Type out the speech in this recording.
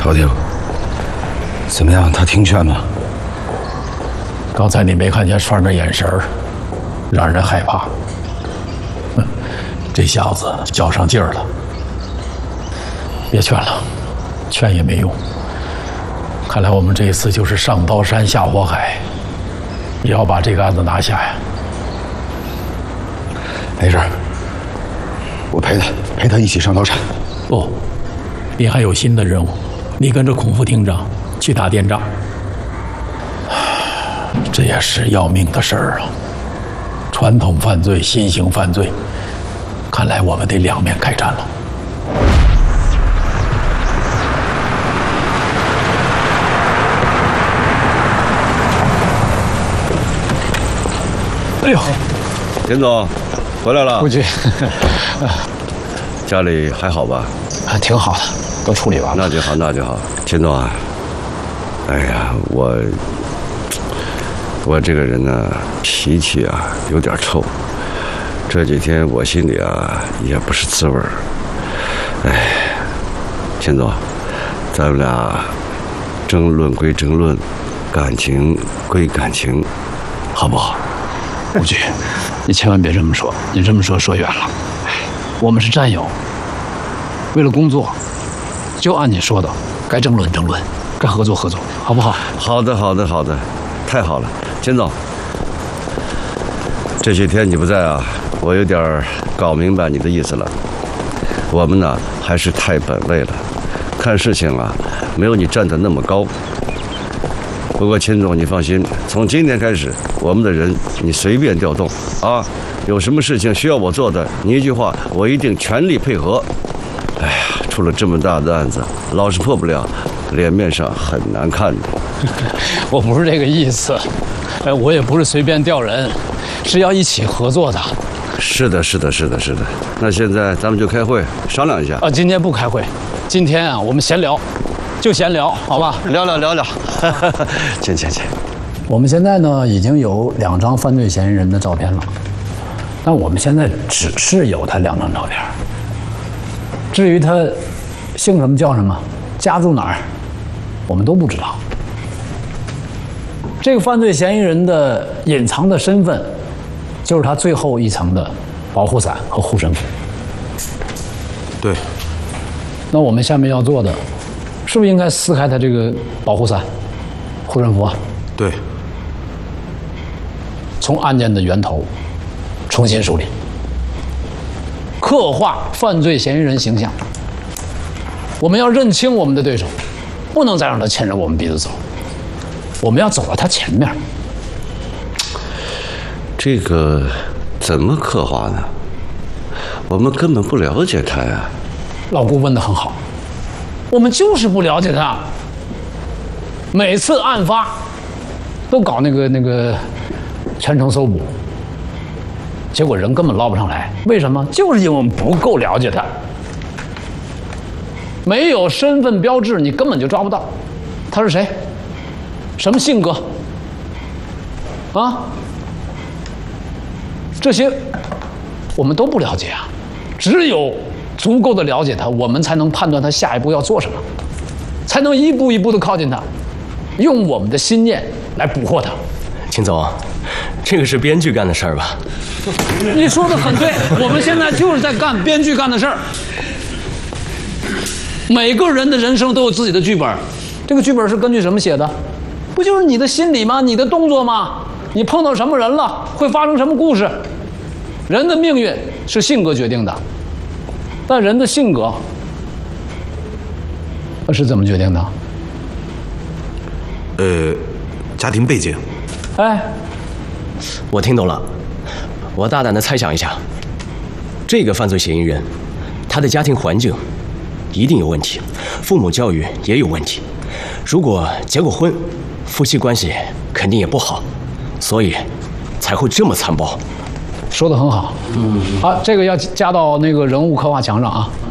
朝廷，怎么样？他听劝吗？ 刚才你没看见川儿那眼神儿，让人害怕。这小子较上劲儿了。别劝了，劝也没用。看来我们这一次就是上刀山下火海，也要把这个案子拿下呀。 没事，我陪他一起上刀山。 不，你还有新的任务，你跟着孔副厅长去打电仗。这也是要命的事儿啊！传统犯罪、新型犯罪，看来我们得两面开战了。哎呦， 田总，回来了。 夫君， 家里还好吧？ 还挺好的，都处理完了。 那就好，那就好。田总啊，哎呀，我这个人呢，脾气啊有点臭。这几天我心里啊也不是滋味儿。哎，田总，咱们俩争论归争论，感情归感情，好不好？ 夫君，你千万别这么说，你这么说远了。我们是战友，为了工作，就按你说的，该争论争论，该合作合作，好不好？ 好的，好的，好的，太好了，田总。这些天你不在啊，我有点搞明白你的意思了。我们呢还是太本位了，看事情啊没有你站得那么高。不过秦总，你放心，从今天开始，我们的人你随便调动啊，有什么事情需要我做的，你一句话，我一定全力配合。哎呀，出了这么大的案子，老是破不了，脸面上很难看的。 我不是这个意思，我也不是随便调人，是要一起合作的。 是的，是的，是的，是的。那现在咱们就开会商量一下。 今天不开会，今天啊，我们闲聊，就闲聊，好吧？ 聊聊。请。 我们现在呢，已经有2张犯罪嫌疑人的照片了，但我们现在只是有他2张照片。至于他姓什么叫什么，家住哪儿，我们都不知道。这个犯罪嫌疑人的隐藏的身份，就是他最后一层的保护伞和护身符。 对。 那我们下面要做的，是不是应该撕开他这个保护伞、护身符啊？ 对。 从案件的源头重新梳理，刻画犯罪嫌疑人形象。我们要认清我们的对手，不能再让他牵着我们鼻子走，我们要走到他前面。 这个怎么刻画呢？我们根本不了解他呀。 老顾问得很好，我们就是不了解他。每次案发都搞那个全程搜捕，结果人根本捞不上来。为什么？就是因为我们不够了解他，没有身份标志，你根本就抓不到他是谁，什么性格啊，这些我们都不了解啊。只有足够的了解他，我们才能判断他下一步要做什么，才能一步一步的靠近他，用我们的心念来捕获他。 秦总，这个是编剧干的事儿吧？ 你说的很对，我们现在就是在干编剧干的事儿。每个人的人生都有自己的剧本，这个剧本是根据什么写的？不就是你的心理吗？你的动作吗？你碰到什么人了，会发生什么故事？人的命运是性格决定的，但人的性格是怎么决定的？ 家庭背景。 哎， 我听懂了，我大胆的猜想一下，这个犯罪嫌疑人，他的家庭环境一定有问题，父母教育也有问题，如果结过婚，夫妻关系肯定也不好，所以才会这么残暴。 说得很好，好，这个要加到那个人物刻画墙上啊。